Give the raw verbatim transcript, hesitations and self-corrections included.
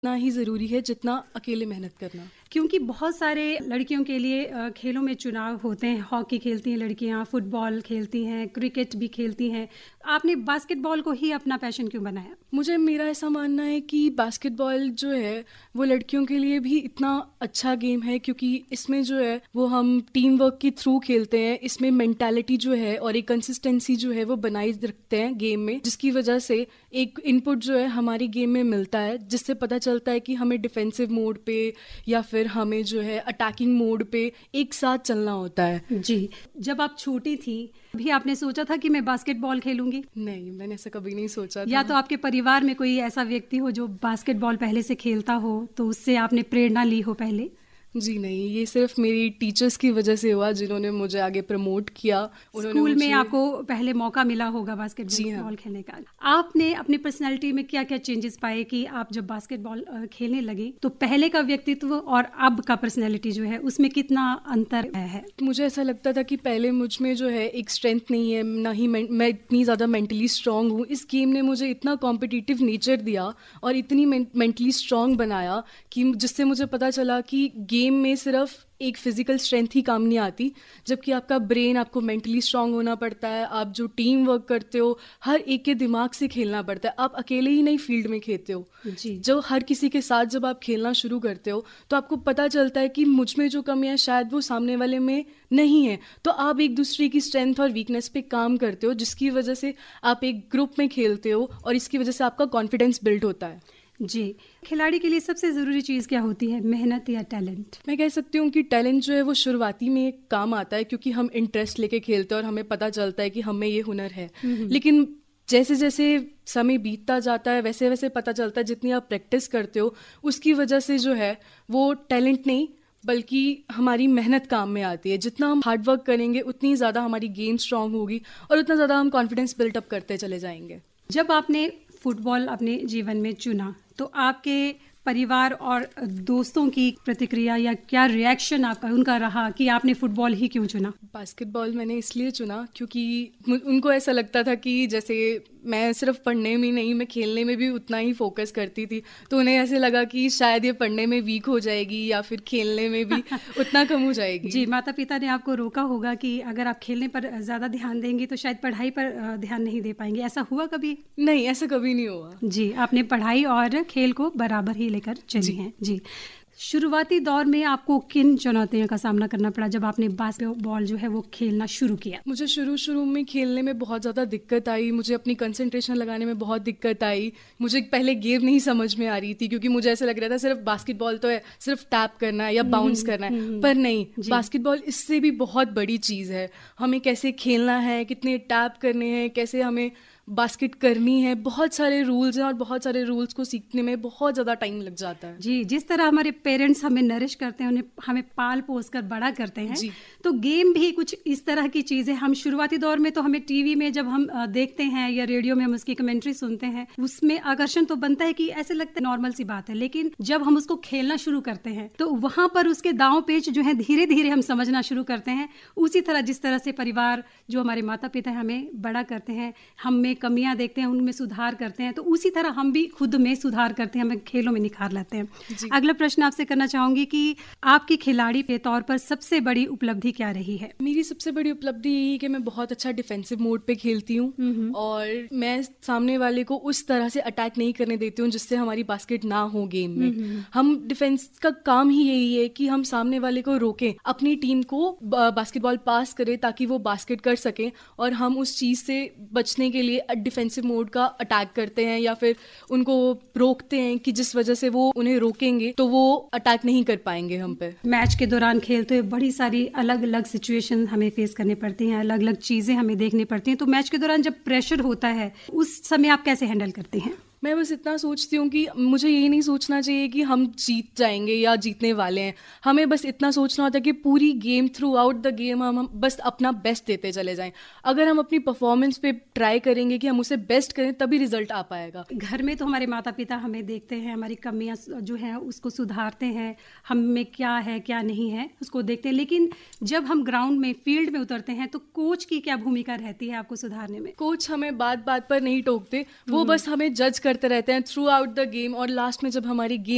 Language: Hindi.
उतना ही ज़रूरी है जितना अकेले मेहनत करना। क्योंकि बहुत सारे लड़कियों के लिए अ, खेलों में चुनाव होते हैं। हॉकी खेलती हैं लड़कियां, फुटबॉल खेलती हैं, क्रिकेट भी खेलती हैं। आपने बास्केटबॉल को ही अपना पैशन क्यों बनाया? मुझे मेरा ऐसा मानना है कि बास्केटबॉल जो है वो लड़कियों के लिए भी इतना अच्छा गेम है क्योंकि इसमें जो है वो हम टीम वर्क के थ्रू खेलते हैं। इसमें मेंटालिटी जो है और एक कंसिस्टेंसी जो है वो बनाए रखते हैं गेम में, जिसकी वजह से एक इनपुट जो है हमारी गेम में मिलता है, जिससे पता चलता है कि हमें डिफेंसिव मोड पे या फिर हमें जो है अटैकिंग मोड पे एक साथ चलना होता है। जी, जब आप छोटी थी भी आपने सोचा था कि मैं बास्केटबॉल खेलूंगी? नहीं, मैंने ऐसा कभी नहीं सोचा था। या तो आपके परिवार में कोई ऐसा व्यक्ति हो जो बास्केटबॉल पहले से खेलता हो तो उससे आपने प्रेरणा ली हो पहले? जी नहीं, ये सिर्फ मेरी टीचर्स की वजह से हुआ जिन्होंने मुझे आगे प्रमोट किया। स्कूल में आपको पहले मौका मिला होगा बास्केटबॉल हाँ। खेलने का। आपने अपनी पर्सनैलिटी में क्या क्या चेंजेस पाए कि आप जब बास्केटबॉल खेलने लगे तो पहले का व्यक्तित्व और अब का पर्सनैलिटी जो है उसमें कितना अंतर है? मुझे ऐसा लगता था कि पहले मुझ में जो है एक स्ट्रेंथ नहीं है, ना ही मैं, मैं इतनी ज़्यादा मेंटली स्ट्रांग हूँ। इस गेम ने मुझे इतना कॉम्पिटिटिव नेचर दिया और इतनी मेंटली स्ट्रांग बनाया कि जिससे मुझे पता चला कि गेम में सिर्फ एक फिजिकल स्ट्रेंथ ही काम नहीं आती, जबकि आपका ब्रेन, आपको मेंटली स्ट्रांग होना पड़ता है। आप जो टीम वर्क करते हो हर एक के दिमाग से खेलना पड़ता है। आप अकेले ही नहीं फील्ड में खेलते हो जी। जो हर किसी के साथ जब आप खेलना शुरू करते हो तो आपको पता चलता है कि मुझ में जो कमियां शायद वो सामने वाले में नहीं है, तो आप एक दूसरे की स्ट्रेंथ और वीकनेस पे काम करते हो, जिसकी वजह से आप एक ग्रुप में खेलते हो और इसकी वजह से आपका कॉन्फिडेंस बिल्ड होता है। जी, खिलाड़ी के लिए सबसे ज़रूरी चीज़ क्या होती है, मेहनत या टैलेंट? मैं कह सकती हूँ कि टैलेंट जो है वो शुरुआती में काम आता है क्योंकि हम इंटरेस्ट लेके खेलते हैं और हमें पता चलता है कि हमें ये हुनर है। लेकिन जैसे जैसे समय बीतता जाता है वैसे वैसे पता चलता है जितनी आप प्रैक्टिस करते हो उसकी वजह से जो है वो टैलेंट नहीं बल्कि हमारी मेहनत काम में आती है। जितना हम हार्ड वर्क करेंगे उतनी ज़्यादा हमारी गेम स्ट्रांग होगी और उतना ज़्यादा हम कॉन्फिडेंस बिल्डअप करते चले जाएंगे। जब आपने फुटबॉल अपने जीवन में चुना तो आपके परिवार और दोस्तों की प्रतिक्रिया या क्या रिएक्शन आपका उनका रहा कि आपने फुटबॉल ही क्यों चुना? बास्केटबॉल मैंने इसलिए चुना क्योंकि उनको ऐसा लगता था कि जैसे मैं सिर्फ पढ़ने में नहीं, मैं खेलने में भी उतना ही फोकस करती थी, तो उन्हें ऐसे लगा कि शायद ये पढ़ने में वीक हो जाएगी या फिर खेलने में भी उतना कम हो जाएगी। जी, माता पिता ने आपको रोका होगा कि अगर आप खेलने पर ज़्यादा ध्यान देंगी तो शायद पढ़ाई पर ध्यान नहीं दे पाएंगे, ऐसा हुआ कभी? नहीं, ऐसा कभी नहीं हुआ। जी, आपने पढ़ाई और खेल को बराबर ही लेकर चली हैं। जी, शुरुआती दौर में आपको किन चुनौतियों का सामना करना पड़ा जब आपने बास्केटबॉल जो है वो खेलना शुरू किया? मुझे शुरू शुरू में खेलने में बहुत ज़्यादा दिक्कत आई, मुझे अपनी कंसंट्रेशन लगाने में बहुत दिक्कत आई। मुझे पहले गेम नहीं समझ में आ रही थी क्योंकि मुझे ऐसा लग रहा था सिर्फ बास्केटबॉल तो है, सिर्फ टैप करना है या बाउंस करना है, पर नहीं, बास्केटबॉल इससे भी बहुत बड़ी चीज़ है। हमें कैसे खेलना है, कितने टैप करने हैं, कैसे हमें बास्केट करनी है, बहुत सारे रूल्स हैं और बहुत सारे रूल्स को सीखने में बहुत ज़्यादा टाइम लग जाता है। जी, जिस तरह हमारे पेरेंट्स हमें नरिश करते हैं, उन्हें हमें पाल पोस कर बड़ा करते हैं, तो गेम भी कुछ इस तरह की चीज़ है। हम शुरुआती दौर में तो हमें टीवी में जब हम देखते हैं या रेडियो में हम उसकी कमेंट्री सुनते हैं, उसमें आकर्षण तो बनता है कि ऐसे लगता है नॉर्मल सी बात है, लेकिन जब हम उसको खेलना शुरू करते हैं तो वहाँ पर उसके दांव पेच जो है धीरे धीरे हम समझना शुरू करते हैं। उसी तरह जिस तरह से परिवार, जो हमारे माता पिता हमें बड़ा करते हैं, हम में कमियां देखते हैं, उनमें सुधार करते हैं, तो उसी तरह हम भी खुद में सुधार करते हैं, हमें खेलों में निखार लाते हैं। अगला प्रश्न आपसे करना चाहूंगी कि आपकी खिलाड़ी के तौर पर सबसे बड़ी उपलब्धि क्या रही है? मेरी सबसे बड़ी उपलब्धि यही है कि मैं बहुत अच्छा डिफेंसिव मोड पे खेलती हूँ और मैं सामने वाले को उस तरह से अटैक नहीं करने देती हूँ जिससे हमारी बास्केट ना हो गेम में। हम डिफेंस का काम ही यही है कि हम सामने वाले को रोकें, अपनी टीम को बास्केटबॉल पास करें ताकि वो बास्केट कर सकें और हम उस चीज़ से बचने के लिए डिफेंसिव मोड का अटैक करते हैं या फिर उनको रोकते हैं कि जिस वजह से वो उन्हें रोकेंगे तो वो अटैक नहीं कर पाएंगे हम पे। मैच के दौरान खेलते हुए बड़ी सारी अलग अलग सिचुएशन हमें फेस करनी पड़ती हैं, अलग अलग चीजें हमें देखनी पड़ती हैं, तो मैच के दौरान जब प्रेशर होता है उस समय आप कैसे हैंडल करते हैं? मैं बस इतना सोचती हूँ कि मुझे यही नहीं सोचना चाहिए कि हम जीत जाएंगे या जीतने वाले हैं। हमें बस इतना सोचना होता है कि पूरी game, through out the game हम, हम बस अपना बेस्ट देते चले जाएं। अगर हम अपनी परफॉर्मेंस पे ट्राई करेंगे कि हम उसे बेस्ट करें तभी रिजल्ट आ पाएगा। घर में तो हमारे माता पिता हमें देखते हैं, हमारी कमियां जो हैं उसको सुधारते हैं, हम में क्या है क्या नहीं है उसको देखते हैं, लेकिन जब हम ग्राउंड में, फील्ड में उतरते हैं तो कोच की क्या भूमिका रहती है आपको सुधारने में? कोच हमें बात बात पर नहीं टोकते, वो बस हमें जज करते रहते हैं थ्रू आउट द गेम और लास्ट में जब हमारी गेम